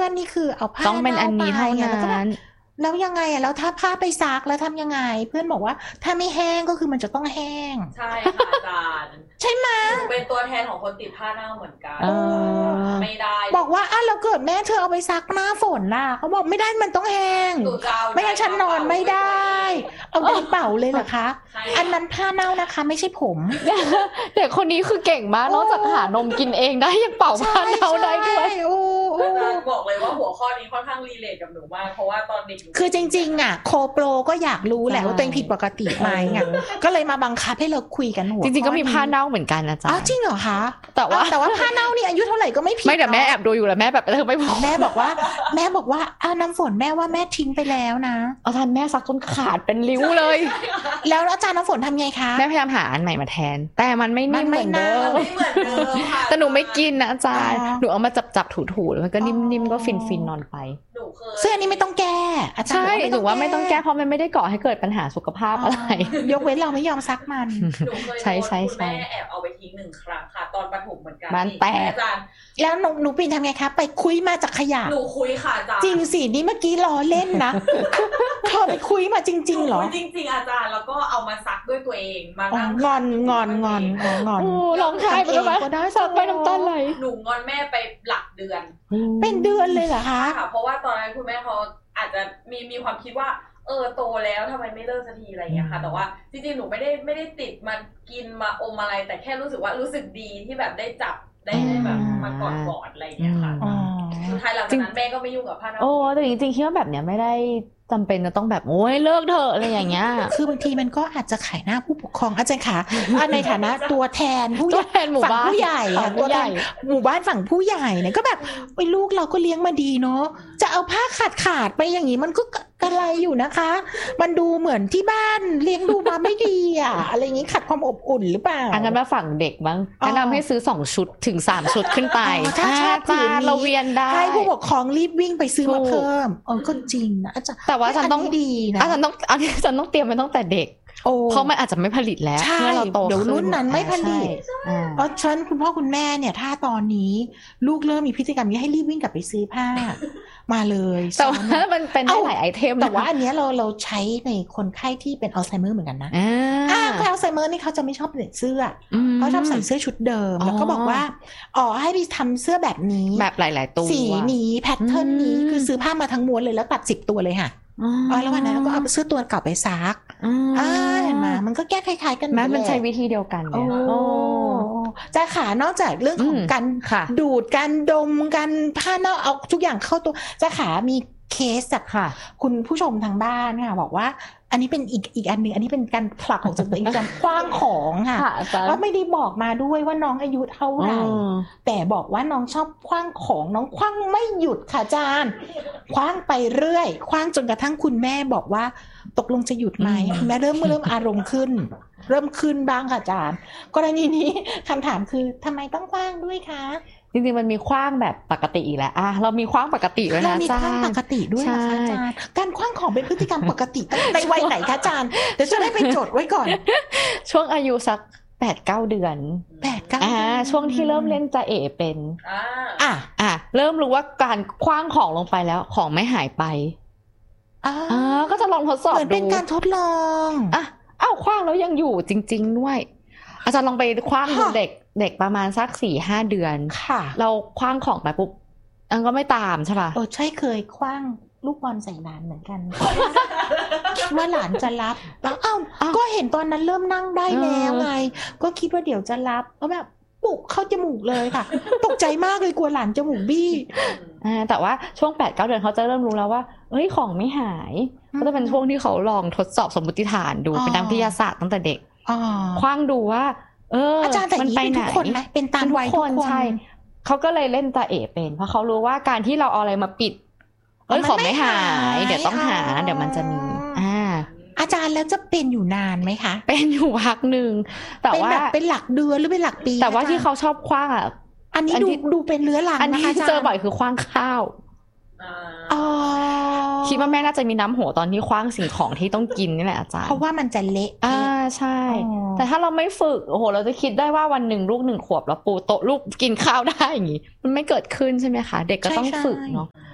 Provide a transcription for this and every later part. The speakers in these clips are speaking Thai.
อนนี่คือเอาผ้าต้องเป็นอันนี้เท่านั้นแล้วยังไงอ่ะแล้วถ้าผ้าไปซักแล้วทำยังไงเพื่อนบอกว่าถ้าไม่แห้งก็คือมันจะต้องแห้งใช่ค่ะอาจารย์ใช่ไหมเป็นตัวแทนของคนติดผ้าเน่าเหมือนกันไม่ได้บอกว่าแล้วเกิดแม่เธอเอาไปซักหน้าฝนล่ะเขาบอกไม่ได้มันต้องแห้งไม่งั้นฉันนอนไม่ได้เอาดินเป่าเลยเหรอคะอันนั้นผ้าเน่านะคะไม่ใช่ผมเด็กคนนี้คือเก่งมากนอกจากหานมกินเองได้ยังเป่าผ้าเน่าได้ด้วยบอกเลยว่าหัวข้อนี้ค่อนข้างรีเลทกับหนูมากเพราะว่าตอนเด็กคือจริงๆอ่ะโคโปรก็อยากรู้แหละว่าตัวเองผิดปกติไหมไงก็เลยมาบังคับให้เราคุยกันหัวจริงๆก็มีผ้าเน่าเหมือนกันนะจ๊ะอ้าวจริงเหรอคะแต่ว่าผ้าเน่านี่อายุเท่าไหร่ก็ไม่ผิดไม่แต่แม่แอบดูอยู่แล้วแม่แบบเธอไม่บอกแม่บอกว่าน้ำฝนแม่ว่าแม่ทิ้งไปแล้วนะเอาทันแม่ซักจนขาดเป็นริ้วเลยแล้วอาจารย์น้ำฝนทำไงคะแม่พยายามหาอันใหม่มาแทนแต่มันไม่นิ่มเหมือนเดิมแต่หนูไม่กินนะอาจารย์หนูเอามาจับถูๆแล้วมันก็นิ่มๆก็ฟินๆนอนไปซึ่งอันนี้ไม่ต้องแก้อาจารย์ใช่หนูว่าไม่ต้องแก้เพราะมันไม่ได้ก่อให้เกิดปัญหาสุขภาพอะไรยกเว้นเราไม่ยอมซักมันหนูเคยโดนคุณแม่แอบเอาไปทิ้ง1 ครั้งค่ะตอนประถมเหมือนกันมันแตกแล้วหนูปีนทำไงคะไปคุยมาจากขยะหนูคุยค่ะอาจารย์จริงสินี่เมื่อกี้ล้อเล่นนะเธอไปคุยมาจริงๆเหรอจริงๆอาจารย์แล้วก็เอามาซักด้วยตัวเองมานั่งงอนร้องไห้ไปแล้วมั้ยซักไปน้ำตาไหลหนูงอนแม่ไปหลักเดือนเป็นเดือนเลยเหรอคะค่ะเพราะว่าตอนนั้นคุณแม่เขาอาจจะมีความคิดว่าโตแล้วทำไมไม่เลิกสักทีอะไรอย่างเงี้ยค่ะแต่ว่าจริงๆหนูไม่ได้ติดมากินมาอมอะไรแต่แค่รู้สึกว่ารู้สึกดีที่แบบได้จับได้แบบมากอดอะไรอย่างเงี้ยค่ะสุดท้ายหลังจากนั้นแม่ก็ไม่ยุ่งกับผ้าเน่าแต่จริงๆคิดว่าแบบเนี้ยไม่ได้จำเป็นจะต้องแบบโอ้ยเลิกเถอะอะไรอย่างเงี้ยคือบางทีมันก็อาจจะขายหน้าผู้ปกครองอาจารย์ค่ะในฐานะตัวแทนฝั่งผู้ใหญ่ตัวแทนหมู่บ้านฝั่งผู้ใหญ่เนี่ยก็แบบไอ้ลูกเราก็เลี้ยงมาดีเนาะจะเอาผ้าขาดไปอย่างนี้มันก็กระไรอยู่นะคะมันดูเหมือนที่บ้านเลี้ยงดูมาไม่ดีอะไรอย่างนี้ขัดความอบอุ่นหรือเปล่างั้นมาฝั่งเด็กมั้งแนะนำให้ซื้อ2 ชุดถึง3 ชุดขึ้นไปถ้าชอบผืนนี้เราเวียนได้ให้ผู้ปกครองรีบวิ่งไปซื้อมาเพิ่มก็จริงนะอาจารย์แต่ว่าฉันต้องดีนะอาจารย์ต้องเตรียมไว้ตั้งแต่เด็กเพราะมันอาจจะไม่ผลิตแล้วเมื่อเราโตเดี๋ยวรุ่นนั้นไม่ผลิตเพราะฉะนั้นคุณพ่อคุณแม่เนี่ยถ้าตอนนี้ลูกเริ่มมีพฤติกรรมนี้ให้รีบวิ่งกลับไปซื้อผ้ามาเลยแต่ว่ามันเป็นได้หลายไอเทมแต่ว่าอันนี้เราใช้ในคนไข้ที่เป็นอัลไซเมอร์เหมือนกันนะอัลไซเมอร์นี่เขาจะไม่ชอบเปลี่ยนเสื้อเขาชอบใส่เสื้อชุดเดิมแล้วก็บอกว่าให้ไปทำเสื้อแบบนี้แบบหลายๆตัวสีนี้แพทเทิร์นนี้คือซื้อผ้ามาทั้งม้วนเลยแล้วตัด10 ตัวเลยค่ะแล้ววันนั้นก็เอาเสื้อตัวเก่าไปซักเห็นไหมมันก็แก้คล้ายๆกันมันใช้วิธีเดียวกันเนี่ยจะขานอกจากเรื่องของการดูดการดมการผ้าเน่าเอาทุกอย่างเข้าตัวจะขามีเคสจากคุณผู้ชมทางบ้านค่ะบอกว่าอันนี้เป็นอีกอันนึงอันนี้เป็นการผลักออกจากตัวเองการคว้างของค่ะแล้วไม่ได้บอกมาด้วยว่าน้องอายุเท่าไหร่แต่บอกว่าน้องชอบคว้างของน้องคว้างไม่หยุดค่ะอาจารย์คว้างไปเรื่อยคว้างจนกระทั่งคุณแม่บอกว่าตกลงจะหยุดไหมคุณแม่เริ่มอารมณ์ขึ้นเริ่มขึ้นบ้างค่ะอาจารย์กรณีนี้คำถามคือทำไมต้องคว้างด้วยคะจริงๆมันมีขว้างแบบปกติอีกแล้วเรามีขว้างปกติด้วยนะอาจารย์เรามีขว้างปกติด้วยนะคะอาจารย์การขว้างของเป็นพฤติกรรมปกติในวัยไหนคะอาจารย์เดี๋ยวจะได้ไปจดไว้ก่อนช่วงอายุสัก8-9 เดือนช่วงที่เริ่มเล่นจะเอเป็นเริ่มรู้ว่าการขว้างของลงไปแล้วของไม่หายไปก็จะลองทดสอบดูเหมือนเป็นการทดลองขว้างแล้วยังอยู่จริงๆด้วยอาจารย์ลองไปขว้างดูเด็กประมาณสัก 4-5 เดือนเราขว้างของไปปุ๊บอันก็ไม่ตามใช่ป่ะใช่เคยขว้างลูกบอลใส่หลานเหมือนกันคิดว่าหลานจะรับแล้วก็เห็นตอนนั้นเริ่มนั่งได้แล้วไงก็คิดว่าเดี๋ยวจะรับแล้วแบบปุกเข้าจมูกเลยค่ะตกใจมากเลยกลัวหลานจมูกบี้แต่ว่าช่วง 8-9 เดือนเขาจะเริ่มรู้แล้วว่าเฮ้ยของไม่หายก็จะเป็นช่วงที่เขาลองทดสอบสมมติฐานดูเป็นนักวิทยาศาสตร์ตั้งแต่เด็กขว้างดูว่าอาจารย์แต่นี้เป็นทุกคนไหมเป็นตามวัยทุกคนใช่เขาก็เลยเล่นตาเอเป็นเพราะเขารู้ว่าการที่เราเอาอะไรมาปิดของไม่หายเดี๋ยวต้องหาเดี๋ยวมันจะมีอาจารย์แล้วจะเป็นอยู่นานไหมคะเป็นอยู่พักนึงแต่ว่าเป็นหลักเดือนหรือเป็นหลักปีแต่ว่าที่เขาชอบขว้างอันนี้ดูเป็นเรื้อรังอันที่เจอบ่อยคือขว้างข้าวคิดว่าแม่น่าจะมีน้ำหัวตอนที่ขว้างสิ่งของที่ต้องกินนี่แหละอาจารย์เพราะว่ามันจะเละใช่แต่ถ้าเราไม่ฝึกเราจะคิดได้ว่าวันหนึ่งลูก1 ขวบแล้วปูโต๊ะลูกกินข้าวได้อย่างงี้มันไม่เกิดขึ้นใช่ไหมคะเด็กก็ต้องฝึกเนาะ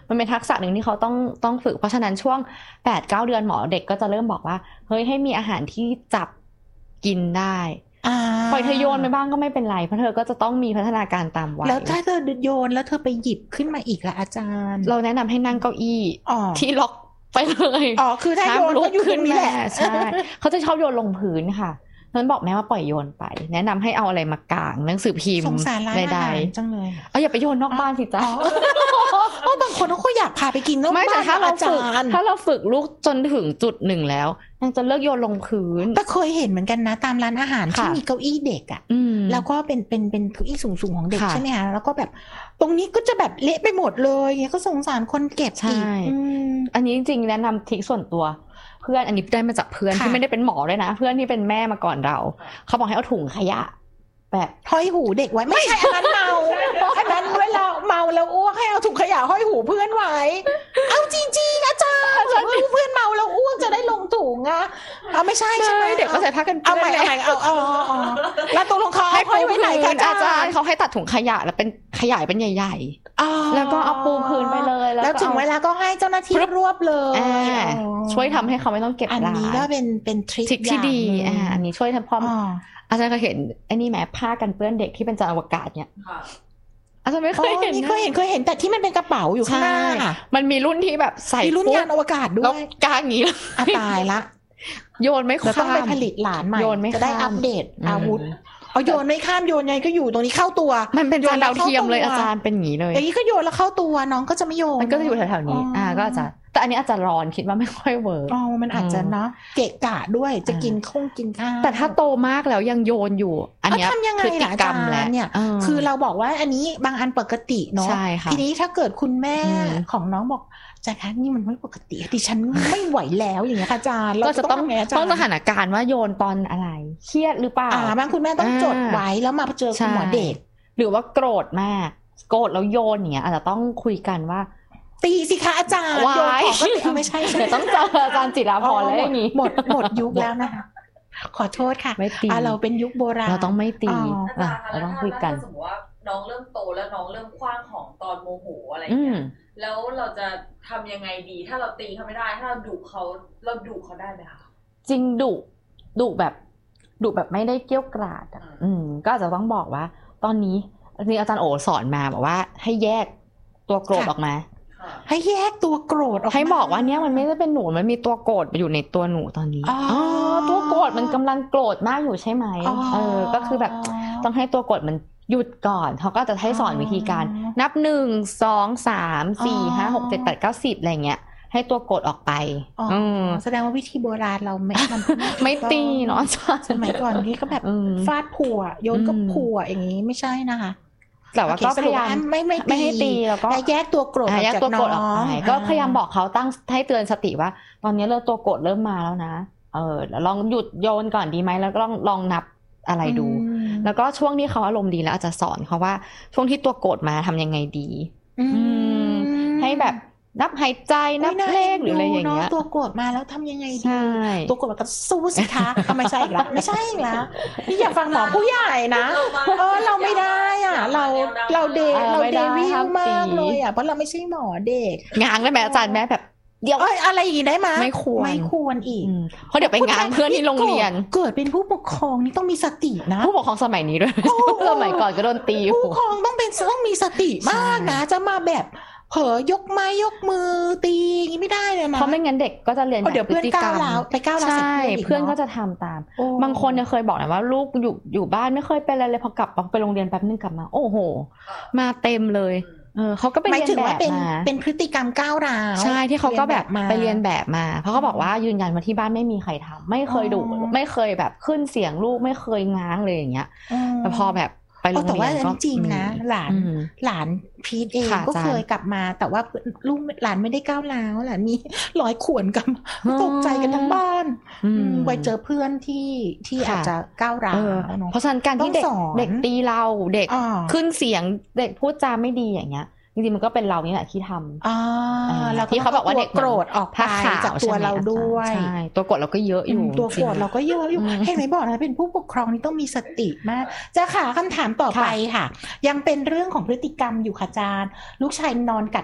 มันเป็นทักษะหนึ่งที่เขาต้องฝึกเพราะฉะนั้นช่วง 8-9 เดือนหมอเด็กก็จะเริ่มบอกว่าเฮ้ยให้มีอาหารที่จับกินได้ปล่อยเธอโยนไปบ้างก็ไม่เป็นไรเพราะเธอก็จะต้องมีพัฒนาการตามวัยแล้วถ้าเธอโยนแล้วเธอไปหยิบขึ้นมาอีกล่ะอาจารย์เราแนะนำให้นั่งเก้าอี้ที่ล็อกไปเลยคือถ้าโยนก็อยู่ขึ้นนี่แหละใช่เขาจะชอบโยนลงพื้นค่ะนั้นบอกแม่ว่าปล่อยโยนไปแนะนำให้เอาอะไรมากางหนังสือพิมพ์ใดๆจังเลยอย่าไปโยนนอกบ้านสิจ๊ะบางคนเขาอยากพาไปกินนอกบ้านแต่ถ้าเราฝึกลูกจนถึงจุดหนึ่งแล้วยังจะเลิกโยนลงพื้นแต่เคยเห็นเหมือนกันนะตามร้านอาหารที่มีเก้าอี้เด็กอ่ะแล้วก็เป็นเก้าอี้สูงๆของเด็กใช่ไหมคะแล้วก็แบบตรงนี้ก็จะแบบเละไปหมดเลยก็สงสารคนเก็บอีกอันนี้จริงๆแนะนำทริคส่วนตัวเพื่อนอันนี้ได้มาจากเพื่อนที่ไม่ได้เป็นหมอด้วยนะเพื่อนที่เป็นแม่มาก่อนเราเขาบอกให้เอาถุงขยะแบบห้อยหูเด็กไว้ไม่ใช่อันนั้นเมาอันนั้นเวลาเมาแล้วอ้วกให้เอาถุงขยะห้อยหูเพื่อนไว้เอาจริงๆอาจารย์เพื่อนเมาแล้วอ้วกจะได้ลงถุงอ่ะไม่ใช่ใช่ไหมเด็กก็ใส่ผ้ากันเอาใหม่แล้วตกลงเขาให้ห้อยไว้ไหนคะอาจารย์เขาให้ตัดถุงขยะแล้วเป็นขยายเป็นใหญ่ๆแล้วก็เอาปูพื้นไปเลยแล้วถึงเวลาก็ให้เจ้าหน้าที่รวบเลยช่วยทำให้เขาไม่ต้องเก็บอันนี้ก็เป็นทริคที่ดีอันนี้ช่วยทำพร้อมอาจารย์เคยเห็นไอ้นี่แม้ผ้ากันเปื้อนเด็กที่เป็นจานอวกาศเนี่ยอาจารย์ไม่เคยเห็นเคยเห็นแต่ที่มันเป็นกระเป๋าอยู่ข้างหน้ามันมีรุ่นที่แบบใส่รุ่นยานอวกาศด้วยแล้วกางอย่างนี้ตายละโยนไม่ข้ามต้องไปผลิตหลานใหม่จะได้อัปเดตอาวุธเอาโยนไม่ข้ามโยนไงก็อยู่ตรงนี้เข้าตัวมันเป็นจานดาวเทียมเลยอาจารย์เป็นอย่างนี้เลยอย่างนี้ก็โยนแล้วเข้าตัวน้องก็จะไม่โยนมันก็จะอยู่แถวๆนี้ก็อาจจะแต่อันนี้อาจจะร้อนคิดว่าไม่ค่อยเวิร์กมันอาจจะเนาะเกะกะด้วยจะกินกินข้าวแต่ถ้าโตมากแล้วยังโยนอยู่อันนี้ทำยังไงล่ะอาจารย์เนี่ยคือเราบอกว่าอันนี้บางอันปกติเนาะทีนี้ถ้าเกิดคุณแม่ของน้องบอกอาจารย์คะนี่มันไม่ปกติดิฉันไม่ไหวแล้วอย่างเงี้ยอาจารย์ก็จะต้องสถานการณ์ว่าโยนตอนอะไรเครียดหรือเปล่าบางคุณแม่ต้องจดไว้แล้วมาเจอคุณหมอเด็กหรือว่าโกรธมากโกรธแล้วโยนอย่างเงี้ยอาจจะต้องคุยกันว่าตีสิคะอาจารย์โยนของก็ตีไม่ใช่เดี๋ยวต้องเจออาจารย์จิราพรแล้วอย่างนี้หมดยุคแล้วนะคะขอโทษค่ะไม่ตีเราเป็นยุคโบราณเราต้องไม่ตีเราต้องคุยกันสมมติว่าน้องเริ่มโตแล้วน้องเริ่มคว้างของตอนโมโหอะไรอย่างเงี้ยแล้วเราจะทำยังไงดีถ้าเราตีเขาไม่ได้ถ้าเราดุเขาได้ไหมคะจริงดุแบบไม่ได้เกี้ยวกราดก็อาจจะต้องบอกว่าตอนนี้อาจารย์โอสอนมาบอกว่าให้แยกตัวโกรธออกมาให้แยกตัวโกรธออกมาให้บอกว่าเนี่ยมันไม่ได้เป็นหนูมันมีตัวโกรธอยู่ในตัวหนูตอนนี้ตัวโกรธมันกำลังโกรธมากอยู่ใช่ไหมก็คือแบบต้องให้ตัวโกรธมันหยุดก่อนเขาก็จะให้สอนวิธีการนับ1 2 3 4 5 6 7 8 9 10อะไรเงี้ยให้ตัวโกรธออกไปแสดงว่าวิธีโบราณเราไม่ตีเนาะสมัยก่อนนี่ก็แบบฟาดผัวโยนก็ผัวอย่างนี้ไม่ใช่นะคะแต่ว่าก็พยายามไม่ให้ตีแล้วก็แยกตัวโกรธออกจากน้องก็พยายามบอกเขาตั้งให้เตือนสติว่าตอนนี้ตัวโกรธเริ่มมาแล้วนะลองหยุดโยนก่อนดีไหมแล้วก็ลองนับอะไรดูแล้วก็ช่วงที่เขาอารมณ์ดีแล้วอาจจะสอนเขาว่าช่วงที่ตัวโกรธมาทำยังไงดีให้แบบนับหายใจนับเลขหรืออะไรอย่างเงี้ยตัวโกรธมาแล้วทำยังไงดีตัวโกรธก็สู้สิคะก็ไม่ใช่อีกแล้วไม่ใช่อีกแล้วนี่อยากฟังหมอผู้ใหญ่นะเราไม่ได้อ่ะเราเดวิลมากเลยอ่ะเพราะเราไม่ใช่หมอเด็กงางได้ไหมอาจารย์แม่แบบเดี๋ยวอะไรอย่างนี้ได้ไหมไม่ควรอีกเพราะเดี๋ยวไปงานเพื่อนที่โรงเรียนเกิดเป็นผู้ปกครองนี่ต้องมีสตินะผู้ปกครองสมัยนี้ด้วยสมัยก่อนก็โดนตีผู้ปกครองต้องมีสติมากนะจะมาแบบเผลอยกไม้ยกมือตีอย่างนี้ไม่ได้เลยนะเพราะไม่งั้นเด็กก็จะเรียนแบบพฤติกรรมไปก้าวร้าวใช่เพื่อนก็จะทำตามบางคนเนี่ยเคยบอกนะว่าลูกอยู่บ้านไม่เคยเป็นอะไรเลยพอกลับไปโรงเรียนแป๊บนึงกลับมาโอ้โหมาเต็มเลยเขาก็ไปเรียนแบบมาเป็นพฤติกรรมก้าวร้าวใช่ที่เขาก็แบบไปเรียนแบบมาเพราะเขาบอกว่ายืนยันว่าที่บ้านไม่มีใครทำไม่เคยดุไม่เคยแบบขึ้นเสียงลูกไม่เคยง้างเลยอย่างเงี้ยแต่พอแบบไปโรงเรียนก็แต่ว่าจริงนะหลานพีทเองก็เคยกลับมาแต่ว่าลูกหลานไม่ได้ก้าวร้าวหลานมี100 ข่วนกันตกใจกันทั้งบ้านไปเจอเพื่อนที่อาจจะก้าวร้าวเพราะฉะนั้นการที่เด็กตีเราเด็กขึ้นเสียงเด็กพูดจาไม่ดีอย่างเงี้ยจริงๆมันก็เป็นเรานี่แหละที่ทำที่เขาบอกว่าเด็กโกรธออกไปจากตัวเราด้วยตัวโกรธเราก็เยอะอยู่ตัวโกรธเราก็เยอะอยู่เห็นไหมบอกนะเป็นผู้ปกครองนี่ต้องมีสติมากจะค่ะคำถามต่อไปค่ะยังเป็นเรื่องของพฤติกรรมอยู่ค่ะอาจารย์ลูกชายนอนกัดฟัน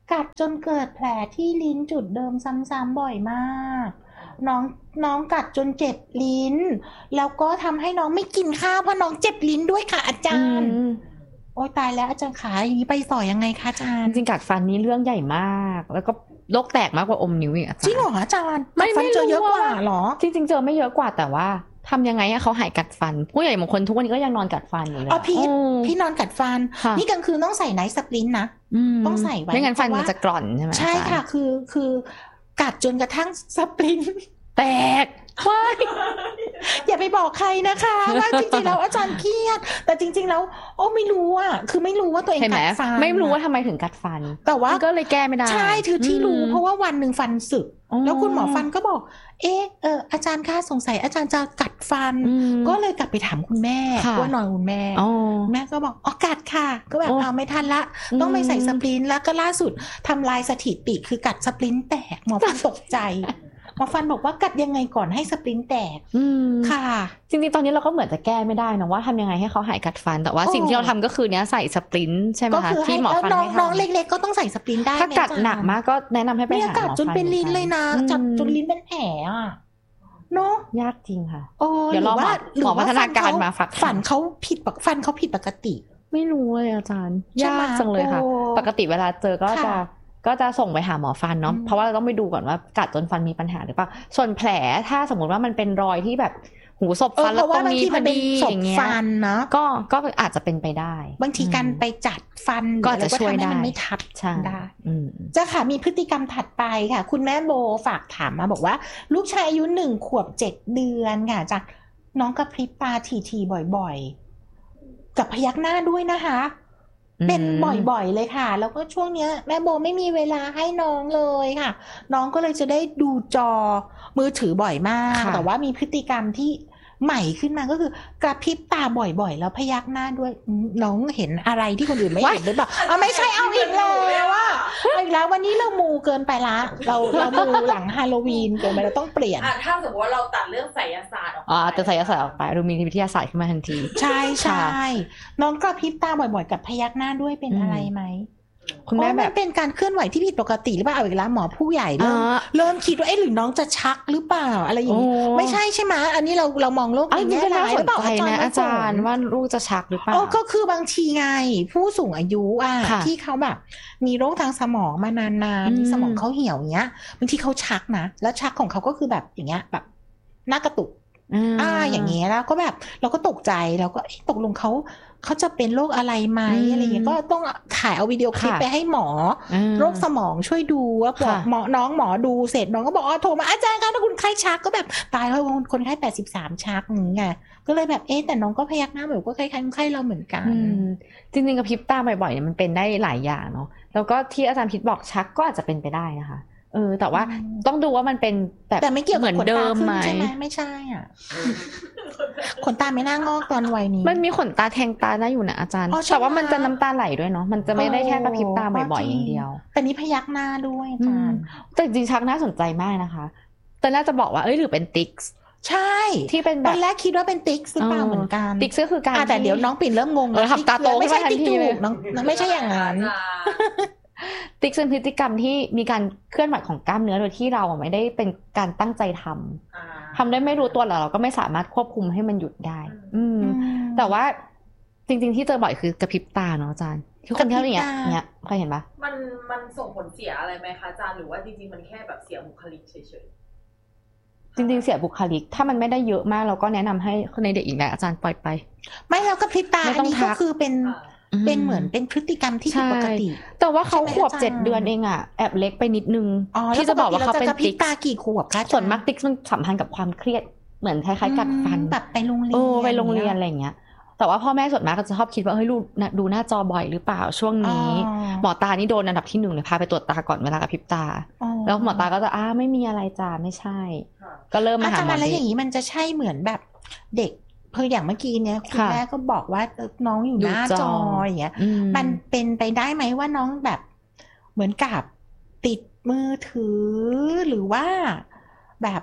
กัดจนเกิดแผลที่ลิ้นจุดเดิมซ้ำๆบ่อยมากน้องกัดจนเจ็บลิ้นแล้วก็ทำให้น้องไม่กินข้าวเพราะน้องเจ็บลิ้นด้วยค่ะอาจารย์โอ๊ยตายแล้วอาจารย์ขาอย่างนี้ไปต่อยังไงคะอาจารย์จริงกัดฟันนี้เรื่องใหญ่มากแล้วก็โรคแตกมากกว่าอมนิ้วอีกอาจารย์จริงเหรออาจารย์ไม่เจอเยอะกว่าหรอจริงๆเจอไม่เยอะกว่าแต่ว่าทำยังไงให้เขาหายกัดฟันผู้ใหญ่บางคนทุกวันนี้ก็ยังนอนกัดฟันอยู่เลยอ๋อพี่นอนกัดฟันนี่กลางคืนต้องใส่ไนท์สปรินต์นะต้องใส่ไว้ไม่งั้นฟันมันจะกร่อนใช่ไหมใช่ค่ะคือกัดจนกระทั่งสปรินต์แตกว้ายอย่าไปบอกใครนะคะว่าจริงๆแล้วอาจารย์เครียดแต่จริงๆแล้วโอ้ไม่รู้อ่ะคือไม่รู้ว่าตัวเองกัดฟันไม่รู้ว่าทำไมถึงกัดฟันแต่ว่าก็เลยแก้ไม่ได้ใช่คือที่รู้เพราะว่าวันนึงฟันสึกแล้วคุณหมอฟันก็บอกอาจารย์คะสงสัยอาจารย์จะกัดฟันก็เลยกลับไปถามคุณแม่ว่านอนคุณแม่แม่ก็บอกอ๋อกัดค่ะก็แบบเอาไม่ทันละต้องไปใส่สปรินต์แล้วก็ล่าสุดทำลายสถิติคือกัดสปรินต์แตกหมอฟันตกใจหมอฟันบอกว่ากัดยังไงก่อนให้สปรินต์แตกค่ะจริงๆตอนนี้เราก็เหมือนจะแก้ไม่ได้นะว่าทำยังไงให้เขาหายกัดฟันแต่ว่าสิ่งที่เราทำก็คือเนี้ยใส่สปรินต์ใช่ไหมคะที่หมอฟันให้น้องเล็กๆก็ต้องใส่สปรินต์ได้ถ้ากัดหนักมากก็แนะนำให้ไปหาหมอฟันกัดจนเป็นลิ้นเลยนะจัดจนลิ้นเป็นแผลอ่ะเนาะยากจริงค่ะเดี๋ยวรอหมอพัฒนาการมาฝักฟันเขาผิดปกติไม่รู้เลยอาจารย์ยากจังเลยค่ะปกติเวลาเจอก็จะส่งไปหาหมอฟันเนาะเพราะว่าเราต้องไปดูก่อนว่ากัดจนฟันมีปัญหาหรือเปล่าส่วนแผลถ้าสมมติว่ามันเป็นรอยที่แบบหูศพฟันแล้วตรงนี้พอดีอย่างเงี้ยก็อาจจะเป็นไปได้บางทีการไปจัดฟันก็จะช่วยได้มันไม่ทับได้เจ้าค่ะมีพฤติกรรมถัดไปค่ะคุณแม่โบฝากถามมาบอกว่าลูกชายอายุ1 ขวบ 7 เดือนค่ะจากน้องกระพริบตาทีบ่อยๆกับพยักหน้าด้วยนะคะเป็นบ่อยๆเลยค่ะแล้วก็ช่วงเนี้ยแม่โบไม่มีเวลาให้น้องเลยค่ะน้องก็เลยจะได้ดูจอมือถือบ่อยมากแต่ว่ามีพฤติกรรมที่ใหม่ขึ้นมาก็คือกระพริบตาบ่อยๆแล้วพยักหน้าด้วยน้องเห็นอะไรที่คนอื่นไม่เห็นหรือเปล่าไม่ใช่เอาอีกแล้วว่าอีกแล้ววันนี้เรามูเกินไปละเรามูหลังฮาโลวีนเกินไปเราต้องเปลี่ยนถ้าสมมติว่าเราตัดเรื่องไสยศาสตร์ออกแต่ไสยศาสตร์ออกไปเรามีวิทยาศาสตร์ขึ้นมาทันทีใช่น้องกระพริบตาบ่อยๆกับพยักหน้าด้วยเป็นอะไรไหมคุณแม่แบบเป็นการเคลื่อนไหวที่ผิดปกติหรือเปล่าเอาอีกแล้วหมอผู้ใหญ่เริ่มคิดว่าหรือน้องจะชักหรือเปล่าอะไรอย่างนี้ไม่ใช่ใช่ไหมอันนี้เรามองโลกในแง่ร้ายหรือเปล่าอาจารย์ว่าลูกจะชักหรือเปล่าก็คือบางทีไงผู้สูงอายุที่เขาแบบมีโรคทางสมองมานานๆสมองเขาเหี่ยวเงี้ยบางทีเขาชักนะแล้วชักของเขาก็คือแบบอย่างเงี้ยแบบหน้ากระตุกอย่างเงี้ยแล้วก็แบบเราก็ตกใจเราก็ตกลงเขาจะเป็นโรคอะไรไหมอะไรอย่างเงี้ยก็ต้องถ่ายเอาวิดีโอคลิปไปให้หมอโรคสมองช่วยดูว่าหมอดูเสร็จน้องก็บอกโทรมาอาจารย์คะถ้าคุณไข้ชักก็แบบตายแล้วคนไข้83ชักอย่างเงี้ยก็เลยแบบแต่น้องก็พยักหน้าแบบก็คล้ายๆคนไข้เราเหมือนกันจริงๆกับพริบตาบ่อยๆเนี่ยมันเป็นได้หลายอย่างเนาะแล้วก็ที่อาจารย์พิษบอกชักก็อาจจะเป็นไปได้นะคะแต่ว่าต้องดูว่ามันเป็นแบบแต่ไม่เกี่ยวกับขนตาขึ้นใช่ไหมไม่ใช่อ่ะขนตาไม่น่างอกตอนวัยนี้มันมีขนตาแทงตาได้อยู่นะอาจารย์แต่ว่ามันจะน้ำตาไหลด้วยเนาะมันจะไม่ได้แค่กระพริบตาบ่อยๆอย่างเดียวแต่นี้พยักหน้าด้วยอาจารย์แต่จริงๆชักน่าสนใจมากนะคะแต่น่าจะบอกว่าหรือเป็นติ๊กใช่ที่เป็นแบบตอนแรกคิดว่าเป็นติ๊กหรือเปล่าเหมือนกันติ๊กก็คือการแต่เดี๋ยวน้องปิ่นเริ่มงงทำตาโตไม่ใช่ติ๊กถูกน้องไม่ใช่อย่างนั้นติ๊กเป็นพฤติกรรมที่มีการเคลื่อนไหวของกล้ามเนื้อโดยที่เราไม่ได้เป็นการตั้งใจทำได้ไม่รู้ตัวเราก็ไม่สามารถควบคุมให้มันหยุดได้แต่ว่าจริงๆที่เจอบ่อยคือกระพริบตาเนาะอาจารย์ที่คนที่อย่างเงี้ยเคยเห็นปะมันส่งผลเสียอะไรไหมคะอาจารย์หรือว่าจริงๆมันแค่แบบเสียบุคลิกเฉยๆจริงๆเสียบุคลิกถ้ามันไม่ได้เยอะมากเราก็แนะนำให้ในเด็กอีกแบบอาจารย์ปล่อยไปไม่แล้วกระพริบตาอันนี้ก็คือเป็นเหมือนเป็นพฤติกรรมที่ผิดปกติแต่ว่าเขาขวบ7 เดือนเองอ่ะแอบเล็กไปนิดนึงที่จะบอกว่าเขาเป็นติ๊กตากี่ขวบคะส่วนมากติ๊กมันสัมพันธ์กับความเครียดเหมือนคล้ายๆกัดฟันแบบไปโรงเรียนไปโรงเรียนอะไรอย่างเงี้ยแต่ว่าพ่อแม่ส่วนมากก็จะชอบคิดว่าเฮ้ยลูกดูหน้าจอบ่อยหรือเปล่าช่วงนี้หมอตานี่โดนอันดับที่1เลยพาไปตรวจตาก่อนเวลากระพริบตาแล้วหมอตาก็จะไม่มีอะไรจ้าไม่ใช่ก็เริ่มมาหาหมอแล้วอย่างนี้มันจะใช่เหมือนแบบเด็กเพื่ออย่างเมื่อกี้เนี่ยคุณแม่ก็บอกว่าน้องอยู่หน้าจออย่างเงี้ยมันเป็นไปได้ไหมว่าน้องแบบเหมือนกับติดมือถือหรือว่าแบบ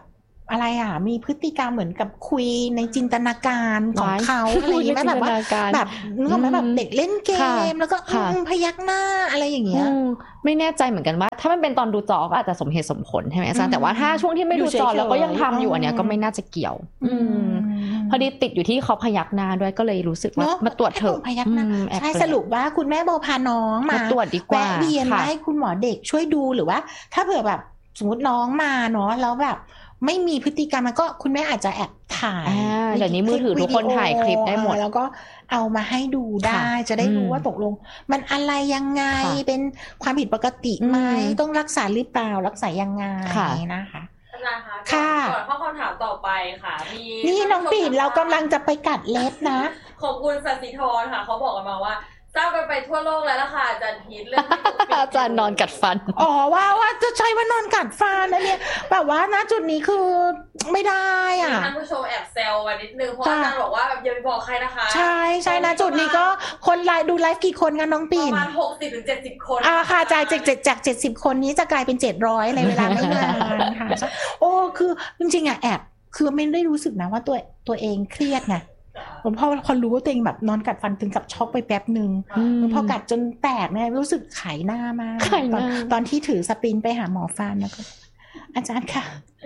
อะไรมีพฤติกรรมเหมือนกับคุยในจินตนาการของเขาอะไรอย่างเงี้ยแบบว่าแบบนึกออกไหมแบบเด็กเล่นเกมแล้วก็พยักหน้าอะไรอย่างเงี้ยไม่แน่ใจเหมือนกันว่าถ้ามันเป็นตอนดูจอก็อาจจะสมเหตุสมผลใช่ไหมอาจารย์แต่ว่าถ้าช่วงที่ไม่ดูจอแล้วก็ยังทำอยู่อันเนี้ยก็ไม่น่าจะเกี่ยวพอดีติดอยู่ที่เขาพยักหน้าด้วยก็เลยรู้สึกว่ามาตรวจเถอะใช่สรุปว่าคุณแม่โบพาน้องมาตรวจดีกว่าแวะเวียนให้คุณหมอเด็กช่วยดูหรือว่าถ้าเผื่อแบบสมมติน้องมาเนาะแล้วแบบไม่มีพฤติกรรมมันก็คุณแม่อาจจะแอบถ่ายเดี๋ยวนี้มือถือทุกคนถ่ายคลิปได้หมดแล้วก็เอามาให้ดูได้จะได้รู้ว่าตกลงมันอะไรยังไงเป็นความผิดปกติไหมต้องรักษาหรือเปล่ารักษายังไงนะคะค่ะก่อนเข้าคำถามต่อไปค่ะนี่น้องปีนเรากำลังจะไปกัดเล็บนะขอบคุณสัสิธรค่ะเขาบอกมาว่าทราบกันไปทั่วโลกแล้วล่ะค่ะอาจารย์พีทเรื่องอาจารย์นอนกัดฟันว่าจะใช้ว่านอนกัดฟันนะเนี่ยแบบว่าณจุดนี้คือไม่ได้ท่านผู้ชมแอบแซวมานิดนึงเพราะอาจารย์บอกว่าอย่าไปบอกใครนะคะใช่ณจุดนี้ก็คนไลฟ์ดูไลฟ์กี่คนกันน้องปีนประมาณ60-70 คนค่ะจาก70คนนี้จะกลายเป็น700ในเวลาไม่นานค่ะคือจริงๆแอบคือไม่ได้รู้สึกนะว่าตัวเองเครียดไงพอรู้ว่าตัวเองแบบนอนกัดฟันถึงกับช็อกไปแป๊บนึงพอกัดจนแตกเนี่ยรู้สึกไขหน้ามากตอนที่ถือสปรินไปหาหมอฟันแล้วก็อาจารย์ค่ะ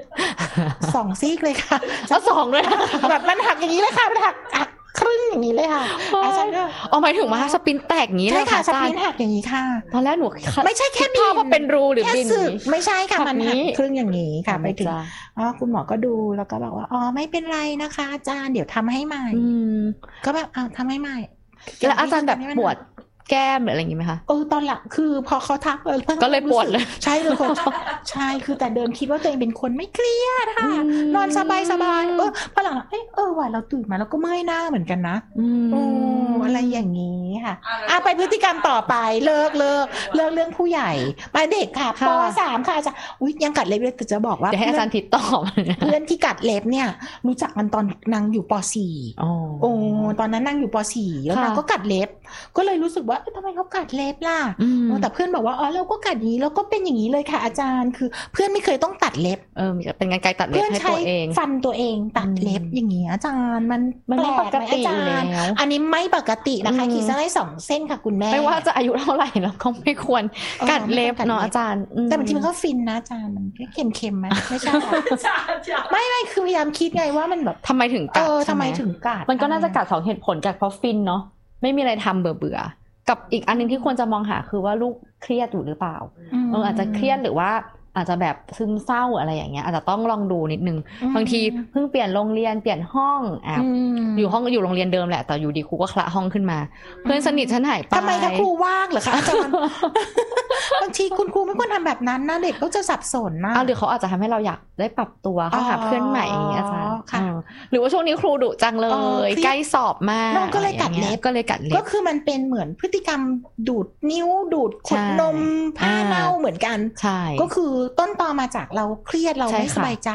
2 ซีกเลยค่ะแล้ว2เลยแบบมันหักอย่างนี้เลยค่ะมันหักครึ่งอย่างนี้เลยค่ะอาจารย์ก็หมายถึงว่าสปรินแตกอย่างนี้เลยค่ะสปรินหักอย่างนี้ค่ะตอนแรกหนูไม่ใช่แค่บินว่าเป็นรูหรือบินไม่ใช่ค่ะมันหักครึ่งอย่างนี้ค่ะไปถึงคุณหมอก็ดูแล้วก็บอกว่าไม่เป็นไรนะคะอาจารย์เดี๋ยวทำให้ใหม่ก็แบบทำให้ใหม่แล้วอาจารย์แบบปวดแก้มหรืออะไรอย่างงี้ไหมคะตอนหลังคือพอเขาทักก็เลยปวดเลยใช่เลยใช่คือแต่เดิมคิดว่าตัวเองเป็นคนไม่เครียดค่ะนอนสบายพอหลังว่าเราตื่นมาแล้วก็เมื่อยหน้าเหมือนกันนะอะไรอย่างนี้ค่ะไปพฤติกรรมต่อไปเลิกเรื่องผู้ใหญ่ไปเด็กค่ะป.3 ค่ะอาจารย์ยังกัดเล็บเลยแต่จะบอกว่าให้อาจารย์ทิศตอบเพื่อนที่กัดเล็บเนี่ยรู้จักมันตอนนางอยู่ป.4 ตอนนั้นนางอยู่ป.4 แล้วนางก็กัดเล็บก็เลยรู้สึกว่าทำไมเขากัดเล็บล่ะแต่เพื่อนบอกว่าเราก็กัดนี้แล้วก็เป็นอย่างนี้เลยค่ะอาจารย์คือเพื่อนไม่เคยต้องตัดเล็บเป็นกรรไกรตัดเล็บให้ตัวเองฟันตัวเองตัดเล็บอย่างนี้อาจารย์มันแปลกไหมอาจารย์อันนี้ไม่ปกตินะคะขีดเส้นได้2 เส้นค่ะคุณแม่ไม่ว่าจะอายุเท่าไหร่แล้วก็ไม่ควรกัดเล็บเนาะอาจารย์แต่บางทีมันก็ฟินนะอาจารย์มันเค็มๆไหมไม่ใช่ไม่คือพยายามคิดไงว่ามันแบบทำไมถึงกัดทำไมถึงกัดมันก็น่าจะกัด2 เหตุผลกัดเพราะฟินเนาะไม่มีอะไรทำเบื่อกับอีกอันนึงที่ควรจะมองหาคือว่าลูกเครียดอยู่หรือเปล่าอาจจะเครียดหรือว่าอาจจะแบบซึมเศร้าอะไรอย่างเงี้ยอาจจะต้องลองดูนิดนึงบางทีเพิ่งเปลี่ยนโรงเรียนเปลี่ยนห้องอยู่โรงเรียนเดิมแหละแต่อยู่ดีครูก็คละห้องขึ้นมาเพื่อนสนิทฉันหายไปทำไมคะครูว่างเหรอคะอาจารย์บางทีคุณครูไม่ควรทำแบบนั้นนะเด็กก็จะสับสนนะหรือเขาอาจจะทำให้เราอยากได้ปรับตัวเข้าหาเพื่อนใหม่อย่างเงี้ยอาจารย์หรือว่าช่วงนี้ครูดุจังเลยใกล้สอบมากน้องก็เลยกัดเล็บก็คือมันเป็นเหมือนพฤติกรรมดูดนิ้วดูดขนนมผ้าเน่าเหมือนกันก็คือต้นตอมาจากเราเครียดเราไม่สบายใจ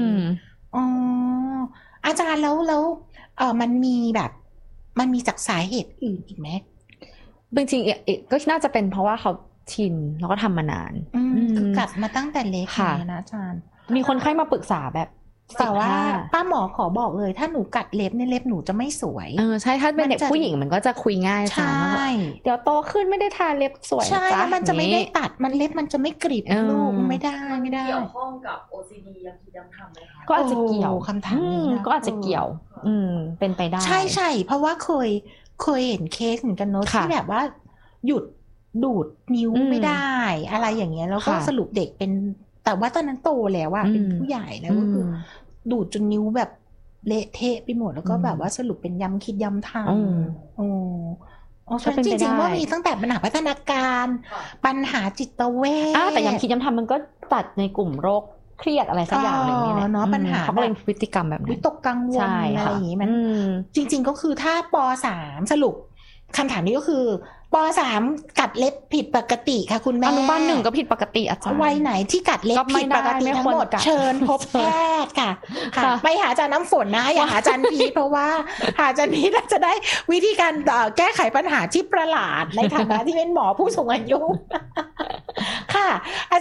อาจารย์แล้วมันมีจากสาเหตุอื่นอีกไหมจริงๆก็น่าจะเป็นเพราะว่าเขาชินแล้วก็ทำมานานกัดมาตั้งแต่เล็กเลยนะอาจารย์มีคนไข้มาปรึกษาแบบแต่ว่าป้าหมอขอบอกเลยถ้าหนูกัดเล็บเนี่ยเล็บหนูจะไม่สวยใช่ถ้าเป็นเด็กผู้หญิงมันก็จะคุยง่ายใช่เดี๋ยวโตขึ้นไม่ได้ทาเล็บสวยใช่มันจะไม่ได้ตัดมันเล็บมันจะไม่กริบลูกไม่ได้เกี่ยวข้องกับ OCD ยังทำไหมคะก็อาจจะเกี่ยวคำถามนี้ก็อาจจะเกี่ยวเป็นไปได้ใช่เพราะว่าเคยเห็นเคสเหมือนกันเนอะที่แบบว่าหยุดดูดนิ้วไม่ได้อะไรอย่างเงี้ยแล้วก็สรุปเด็กเป็นแต่ว่าตอนนั้นโตแล้วอะเป็นผู้ใหญ่แล้วก็คือดูดจนนิ้วแบบเละเทะไปหมดแล้วก็แบบว่าสรุปเป็นย้ำคิดย้ำทำจริงๆว่ามีตั้งแต่ปัญหาพัฒนาการปัญหาจิตเวชแต่ย้ำคิดย้ำทำมันก็ตัดในกลุ่มโรคเครียดอะไรสักอย่างหนึ่งนี่แหละเนาะปัญหาเขาเป็นพฤติกรรมแบบนั้นวิตกกังวลอะไรอย่างงี้มันจริงๆก็คือถ้าป.3 สรุปคำถามนี้ก็คือป.3 กัดเล็บผิดปกติค่ะคุณแม่อนุบาล1ก็ผิดปกติอาจารย์วัยไหนที่กัดเล็บผิดปกติทั้งหมดเชิญพบแพทย์ค่ะไปหาอาจารย์น้ำฝนนะอย่าหาอาจารย์พีทเพราะว่าหาอาจารย์พีทจะได้วิธีการแก้ไขปัญหาที่ประหลาดในฐานะที่เป็นหมอผู้สูงอายุค่ะอาจารย์ค่ะค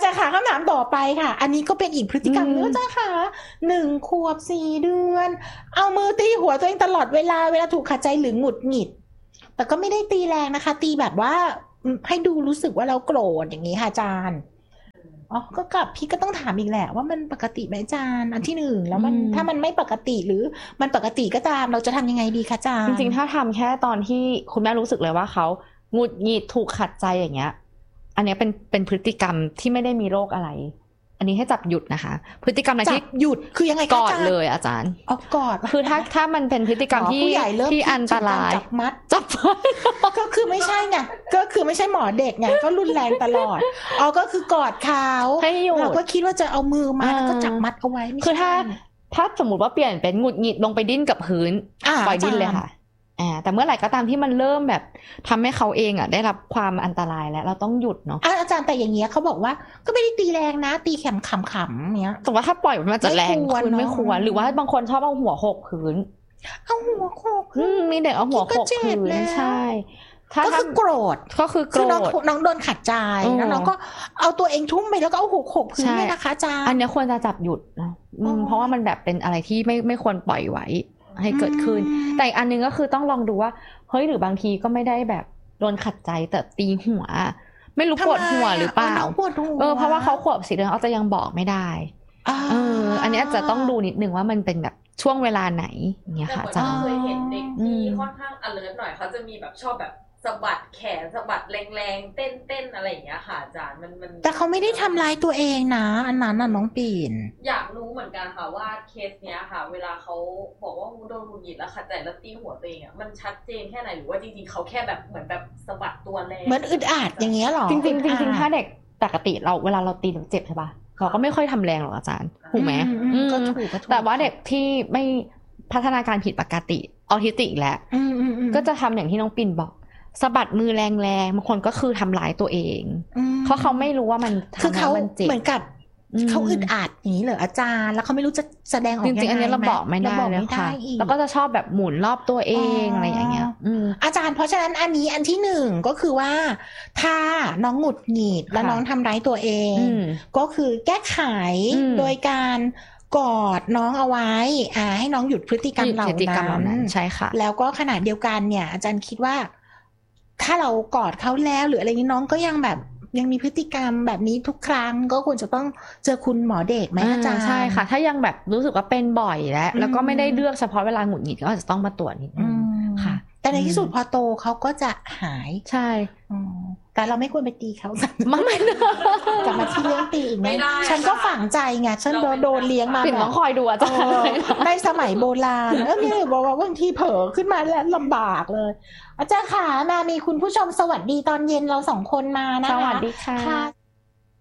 ำถามต่อไปค่ะอันนี้ก็เป็นอีกพฤติกรรมนึงจ้าค่ะ1 ขวบ 4 เดือนเอามือตีหัวตัวเองตลอดเวลาถูกขัดใจหรือหงุดหงิดแต่ก็ไม่ได้ตีแรงนะคะตีแบบว่าให้ดูรู้สึกว่าเราโกรธอย่างนี้ค่ะอาจารย์ก็กลับพี่ก็ต้องถามอีกแหละว่ามันปกติไหมอาจารย์อันที่1แล้วมันถ้ามันไม่ปกติหรือมันปกติก็ตามเราจะทำยังไงดีคะอาจารย์จริงๆถ้าทำแค่ตอนที่คุณแม่รู้สึกเลยว่าเขาหงุดหงิดถูกขัดใจอย่างเงี้ยอันนี้เป็นพฤติกรรมที่ไม่ได้มีโรคอะไรอันนี้ให้จับหยุดนะคะพฤติกรรมอะไรที่หยุดคือยังไงกอดเลยอาจารย์กอดคือถ้ามันเป็นพฤติกรรมที่อันตรายจับมัดก็คือไม่ใช่ไงก็คือไม่ใช่หมอเด็กไงก็รุนแรงตลอดก็คือกอดเขาเราก็คิดว่าจะเอามือมาแล้วก็จับมัดเอาไว้คือถ้าสมมติว่าเปลี่ยนเป็นหงุดหงิดลงไปดิ้นกับพื้นปล่อยดิ้นเลยค่ะแต่เมื่อไหร่ก็ตามที่มันเริ่มแบบทำให้เขาเองได้รับความอันตรายแล้วเราต้องหยุดเนาะอาจารย์แต่อย่างเงี้ยเขาบอกว่าก็ไม่ได้ตีแรงนะตีแขมขำๆเนี้ยแต่ว่าถ้าปล่อยมันจะแรงขึ้นไม่ควรหรือว่าบางคนชอบเอาหัวโขกพื้นเอาหัวโขกมีเด็กเอาหัวโขกพื้นใช่ก็คือโกรธน้องโดนขัดใจแล้วน้องก็เอาตัวเองทุ่มไปแล้วก็เอาหัวโขกพื้นเนี่ยนะคะอาจารย์อันนี้ควรจะจับหยุดนะเพราะว่ามันแบบเป็นอะไรที่ไม่ควรปล่อยไว้ให้เกิดขึ้นแต่อีกอันนึงก็คือต้องลองดูว่าเฮ้ยหรือบางทีก็ไม่ได้แบบโดนขัดใจแต่ตีหัวไม่รู้ปวดหัวหรือเปล่าเพราะว่าเขาขวบ4 เดือนเขาจะยังบอกไม่ได้อันนี้จะต้องดูนิดนึงว่ามันเป็นแบบช่วงเวลาไหนอย่างเงี้ยค่ะอาจารย์เคยเห็นเด็กที่ค่อนข้าง alert หน่อยเขาจะมีแบบชอบแบบสะบัดแขนสะบัดแรงๆเต้นอะไรอย่างเงี้ยค่ะอาจารย์มันแต่เขาไม่ได้ทำร้ายตัวเองนะอันนั้นน่ะน้องปีนอยากรู้เหมือนกันค่ะว่าเคสเนี้ยค่ะเวลาเขาบอกว่าโดนหงุดหงิดแล้วขัดใจแล้วตีหัวตัวเองอ่ะมันชัดเจนแค่ไหนหรือว่าจริงๆเขาแค่แบบเหมือนแบบสะบัดตัวแรงเหมือนอึดอัดอย่างเงี้ยหรอจริงๆถ้าเด็กปกติเวลาเราตีถึงเจ็บใช่ป่ะเราก็ไม่ค่อยทำแรงหรอกอาจารย์ถูกไหมก็ถูกแต่ว่าเด็กที่ไม่พัฒนาการผิดปกติออทิสติกแล้วก็จะทำอย่างที่น้องปิ่นบอกสะบัดมือแรงๆบางคนก็คือทำร้ายตัวเองเพราะเขาไม่รู้ว่ามันทำแล้วมันเจ็บเหมือนกับเขาอึดอัดอย่างนี้เหรออาจารย์แล้วเขาไม่รู้จะแสดงออกยังไงจริงๆอันนี้เราบอกไม่ได้แล้วค่ะแล้วก็จะชอบแบบหมุนรอบตัวเองอะไรอย่างเงี้ยอาจารย์เพราะฉะนั้นอันนี้อันที่1ก็คือว่าถ้าน้องหงุดหงิดแล้วน้องทำร้ายตัวเองก็คือแก้ไขโดยการกอดน้องเอาไว้ให้น้องหยุดพฤติกรรมเหล่านั้นใช่ค่ะแล้วก็ขณะเดียวกันเนี่ยอาจารย์คิดว่าถ้าเรากอดเขาแล้วหรืออะไรนี้น้องก็ยังแบบยังมีพฤติกรรมแบบนี้ทุกครั้งก็ควรจะต้องเจอคุณหมอเด็กไหมอาจารย์ใช่ค่ะถ้ายังแบบรู้สึกว่าเป็นบ่อยแล้วก็ไม่ได้เลือกเฉพาะเวลาหงุดหงิดก็อาจจะต้องมาตรวจนิดนึงค่ะแต่ในที่สุดพอโตเขาก็จะหายใช่แต่เราไม่ควรไปตีเขาไม่กลับมาที่เรื่องตีอีกไหมฉันก็ฝังใจไงฉันโดนเลี้ยงมาแบบต้องคอยดูอาจารย์ในสมัยโบราณนี่บอกว่าบางทีเผลอขึ้นมาแล้วลำบากเลยอาจารย์ค่ะมีคุณผู้ชมสวัสดีตอนเย็นเรา2 คนมานะคะสวัสดีค่ะ